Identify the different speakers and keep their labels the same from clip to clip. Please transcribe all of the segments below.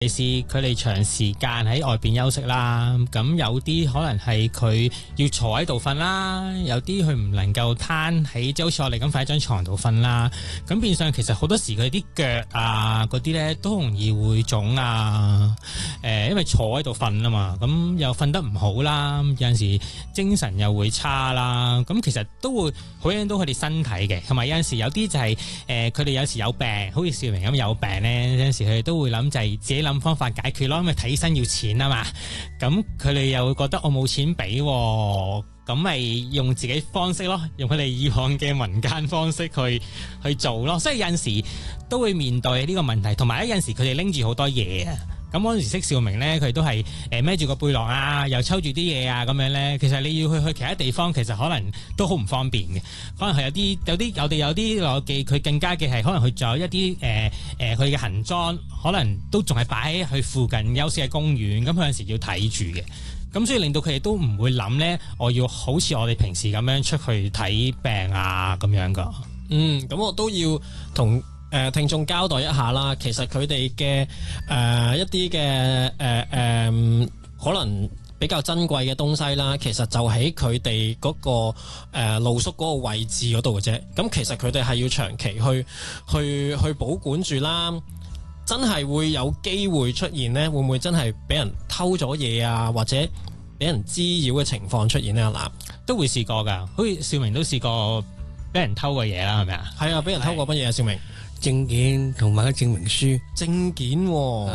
Speaker 1: 尤其是佢哋長時間喺外邊休息啦，咁有啲可能係佢要坐喺度瞓啦，有啲佢唔能夠攤喺，即係好似我哋咁瞓喺張床度瞓啦。咁變相其實好多時佢啲腳啊嗰啲咧都容易會腫啊。因為坐喺度瞓啊嘛，咁又瞓得唔好啦，有陣時精神又會差啦。咁其實都會好影響到佢哋身體嘅，同埋有陣時有啲就係佢哋有時有病，好似少明咁有病咧，有陣時佢哋都會諗就係自己諗方法解決咯，因為睇醫生要錢啊嘛，咁佢哋又會覺得我冇錢俾，咁咪用自己方式咯，用佢哋以往嘅民間方式去做咯，所以有陣時都會面對呢個問題，同埋有陣時佢哋拎住好多嘢啊，咁嗰陣時識兆明咧，佢都係孭住個背囊啊，又抽住啲嘢啊咁樣咧，其實你要去其他地方，其實可能都好唔方便嘅，可能係有啲我記佢更加嘅係，可能佢仲有一啲佢嘅行裝，可能都仲係擺喺佢附近休息嘅公園，咁佢有陣時要睇住嘅。咁所以令到佢哋都唔會諗咧，我要好似我哋平時咁樣出去睇病啊咁樣噶。
Speaker 2: 咁我都要同聽眾交代一下啦。其實佢哋嘅一啲嘅可能比較珍貴嘅東西啦，其實就喺佢哋嗰個露宿嗰個位置嗰度嘅啫。咁其實佢哋係要長期去保管住啦。真係會有機會出現呢？會唔會真係俾人偷咗嘢啊？或者俾人滋擾嘅情況出現呢？嗱，
Speaker 1: 都會試過㗎，好似兆明都試過俾人偷過嘢啦，係咪啊？
Speaker 2: 係啊，俾人偷過乜嘢啊？兆明
Speaker 3: 證件同埋個證明書。
Speaker 2: 證件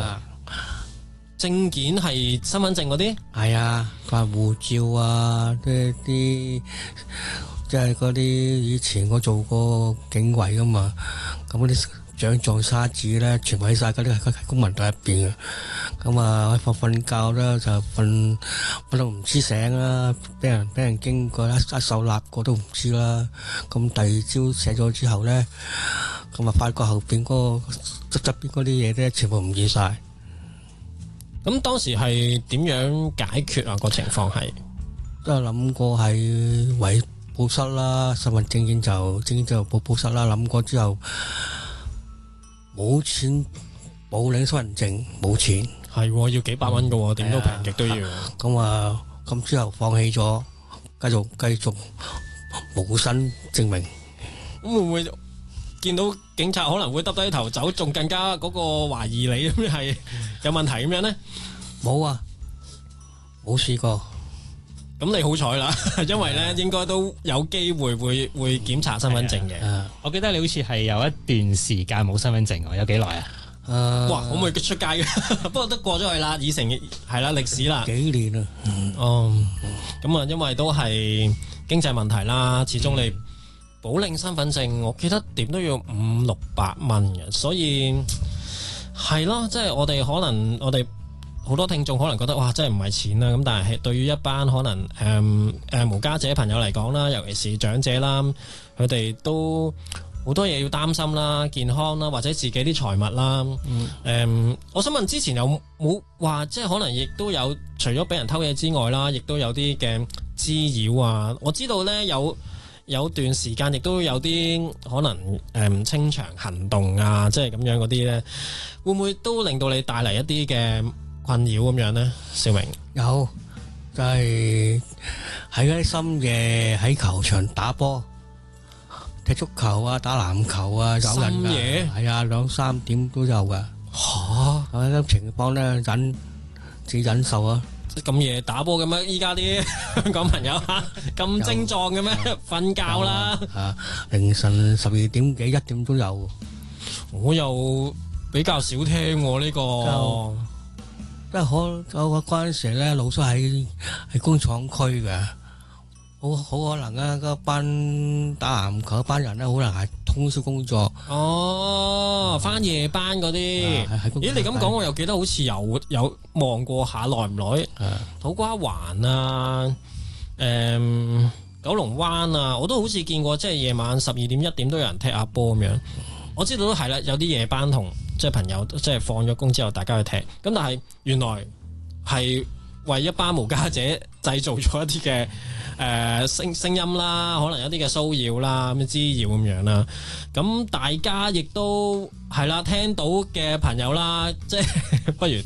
Speaker 2: 證件係身份證嗰啲？
Speaker 3: 係啊，發護照啊，啲即係嗰啲以前我做過警衛㗎嘛，咁嗰啲獎狀沙紙咧，全部喺晒嗰啲喺公文袋入邊嘅。咁啊，瞓覺咧就瞓到唔知醒啦，俾人經過一手揦過都唔知啦。咁第二朝醒咗之後咧，咁啊發覺後邊嗰個側邊嗰啲嘢咧，全部唔見晒。
Speaker 2: 咁當時係點樣解決啊？個情況係
Speaker 3: 都係諗過係圍報失啦，身份證件就報失啦。諗過之後冇錢冇領身份證，冇錢
Speaker 2: 係要幾百蚊㗎，點都平極都要。
Speaker 3: 咁之後放棄咗，繼續冇身證明。
Speaker 2: 咁會唔會見到警察可能會耷低頭走，仲更加嗰個懷疑你咁係有問題咁樣呢？
Speaker 3: 冇啊，冇試過。
Speaker 2: 咁你好彩啦，因為咧應該都有機會會檢查身份證嘅。
Speaker 1: 我記得你好似係有一段時間冇身份證喎，有幾耐啊？
Speaker 2: 哇，可唔可以出街嘅？不過都過咗去啦，已成係啦歷史啦。
Speaker 3: 幾年啦。
Speaker 2: 咁啊，因為都係經濟問題啦，始終你補領身份證，我記得點都要500-600蚊嘅，所以係咯，即係我哋好多聽眾可能覺得哇，真係唔係錢啦，咁但係對於一班可能無家者朋友嚟講啦，尤其是長者啦，佢哋都好多嘢要擔心啦，健康啦，或者自己啲財物啦。我想問之前有冇話，即係可能亦都有除咗俾人偷嘢之外啦，亦都有啲嘅滋擾啊？我知道呢，有段時間亦都有啲可能清場行動啊，即係咁樣嗰啲呢，會唔會都令到你帶嚟一啲嘅困擾咁樣呢？兆明
Speaker 3: 有，就係喺嗰啲深夜喺球場打波、踢足球啊、打籃球啊，有人噶。深夜係啊，2-3點都有噶。嚇！咁情況咧，自己忍受啊。
Speaker 2: 咁夜打波嘅咩？依家啲香港朋友咁精壯嘅咩？瞓覺啦。
Speaker 3: 凌晨12點幾1點都有。
Speaker 2: 我又比較少聽呢個。
Speaker 3: 即係嗰陣時咧，老叔喺工廠區嘅，好可能啊！嗰班打籃球嗰班人咧，可能係通宵工作。
Speaker 2: 返夜班嗰啲。咦？你咁講，我又記得好似有望過下，耐唔耐？土瓜灣啊，九龍灣啊，我都好似見過，即係夜晚12點1點都有人踢下波咁樣。我知道都係啦，有啲夜班同即係朋友，即係放咗工之後，大家去踢。咁但係原來係為一班無家者製造咗一啲嘅聲音啦，可能有啲嘅騷擾啦，咁滋擾咁樣啦。咁大家亦都係啦，聽到嘅朋友啦，即係不如